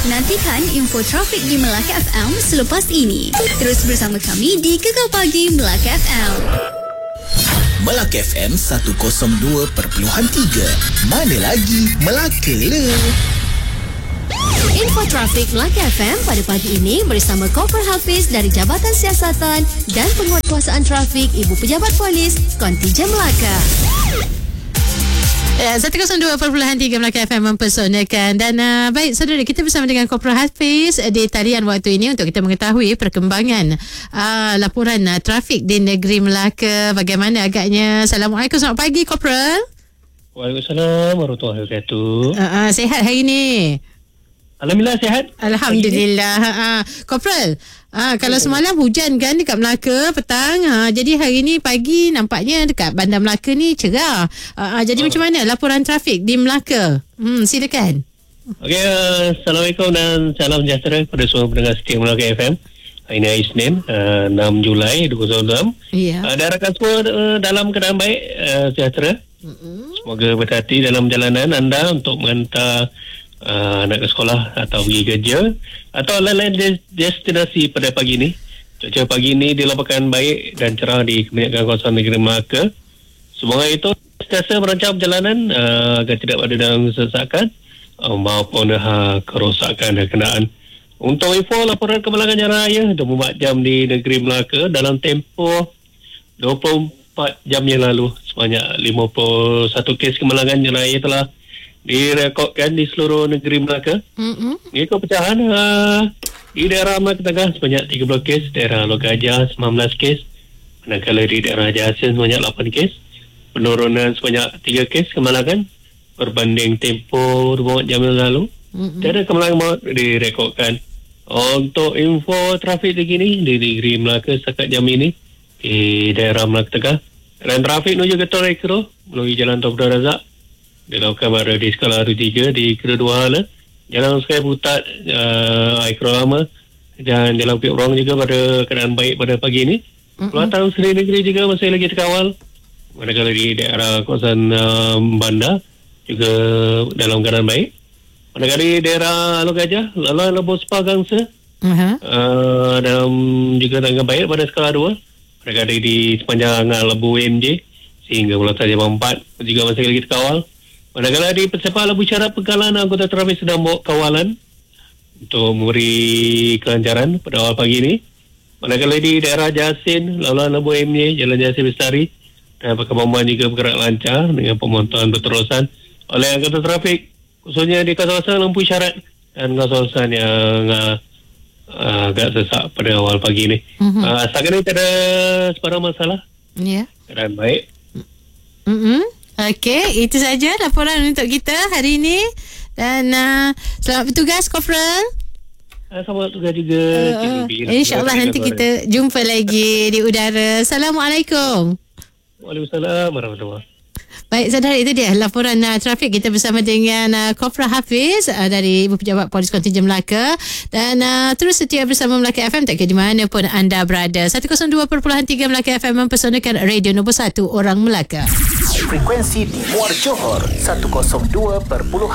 Nantikan info trafik di Melaka FM selepas ini. Terus bersama kami di Kekal Pagi Melaka FM. Melaka FM 102.3. Mana lagi Melaka le. Info trafik Melaka FM pada pagi ini bersama Kopral Hafiz dari Jabatan Siasatan dan Penguatkuasaan Trafik Ibu Pejabat Polis Kontijen Melaka. 102.3 Melaka FM mempersonakan. Dan baik saudara, kita bersama dengan Kopral Hafiz di talian waktu ini untuk kita mengetahui perkembangan laporan trafik di negeri Melaka. Bagaimana agaknya? Assalamualaikum, selamat pagi Kopral. Waalaikumsalam warahmatullahi wabarakatuh. Sihat hari ni? Alhamdulillah sihat. Alhamdulillah. Kopral, kalau semalam hujan kan dekat Melaka petang, jadi hari ni pagi nampaknya dekat Bandar Melaka ni cerah. Jadi macam mana laporan trafik di Melaka? Silakan. Okey, Assalamualaikum dan salam sejahtera kepada semua pendengar setia Melaka FM. Hari ni hari Isnin, 6 Julai 2026. Ya. Diharapkan semua dalam keadaan baik, sejahtera. Semoga berhati dalam perjalanan anda untuk mengantar anak ke sekolah atau pergi kerja atau lain-lain destinasi pada pagi ini. Cuaca pagi ini dilaporkan baik dan cerah di kebanyakan kawasan negeri Melaka. Semoga itu sentiasa merancang perjalanan agar tidak ada dalam kesesakan maupun kerosakan kenderaan. Untuk info laporan kemalangan jalan raya 24 jam di negeri Melaka dalam tempoh 24 jam yang lalu, sebanyak 51 kes kemalangan jalan raya telah direkodkan di seluruh negeri Melaka. Ini pecahan di daerah Melaka Tengah sebanyak 30 kes, daerah Lokajah 19 kes, manakala di daerah Jasin sebanyak 8 kes. Penurunan sebanyak 3 kes kemalangan berbanding tempoh 24 jam yang lalu. Tiada kemalangan maut direkodkan. Untuk info trafik terkini di negeri Melaka setakat jam ini di daerah Melaka Tengah, dan trafik menuju ke Tol Ekro melalui Jalan Tun Abdul Razak dilakukan pada di skala R3 di kedua hala. Jalan Sungai Putat, Ekro Lama dan Jalan Bukit Berong juga pada keadaan baik pada pagi ini. Pelantang Seri Negeri juga masih lagi terkawal. Manakala di daerah kawasan Bandar juga dalam keadaan baik. Manakala di daerah Alor Gajah, Laluan Lebuh Spa Gangsa dalam juga dalam baik pada skala 2. Manakala di sepanjang Lebuh MJ sehingga Pelantang Jambang 4 juga masih lagi terkawal. Manakala di Persepak Lebuh Syarat Pengkalan, anggota trafik sedang bawa kawalan untuk memberi kelancaran pada awal pagi ini. Manakala di daerah Jasin, laluan Lebuh MJ, Jalan Jasin Bestari dan Perkembangan juga bergerak lancar dengan pemontohan berterusan oleh anggota trafik, khususnya di kawasan lampu syarat dan kawasan yang agak sesak pada awal pagi ini. Setakat ini tidak ada sebarang masalah. Ya. Keadaan baik. Okey, itu saja laporan untuk kita hari ini. Dan selamat bertugas Kopral. Selamat bertugas juga. InsyaAllah nanti kita jumpa lagi di udara. Assalamualaikum. Waalaikumsalam warahmatullahi. Baik saudara, itu dia laporan trafik kita bersama dengan Kopral Hafiz dari Ibu Pejabat Polis Kontijen Melaka. Dan terus setia bersama Melaka FM tak kira di mana pun anda berada. 102.3 Melaka FM mempersonakan radio nombor 1 orang Melaka. Frekuensi di Muar Johor 102.3.